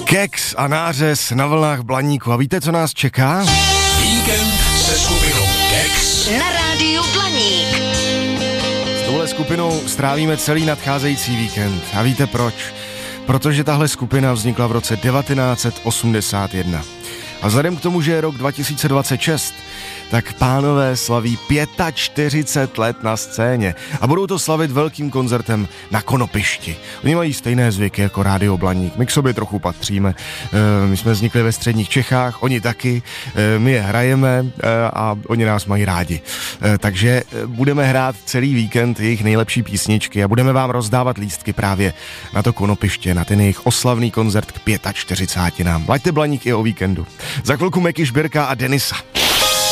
Keks a nářez na vlnách Blaníku. A víte, co nás čeká? Víkend se skupinou Keks na rádiu Blaník. S touhle skupinou strávíme celý nadcházející víkend. A víte proč? Protože tahle skupina vznikla v roce 1981. A vzhledem k tomu, že je rok 2026, tak pánové slaví 45 let na scéně a budou to slavit velkým koncertem na Konopišti. Oni mají stejné zvyky jako Rádio Blaník, my k sobě trochu patříme, my jsme vznikli ve středních Čechách, oni taky, my je hrajeme a oni nás mají rádi. Takže budeme hrát celý víkend jejich nejlepší písničky a budeme vám rozdávat lístky právě na to Konopiště, na ten jejich oslavný koncert k 45. Laďte Blaník i o víkendu. Za chvilku Meky Šbírka a Denisa.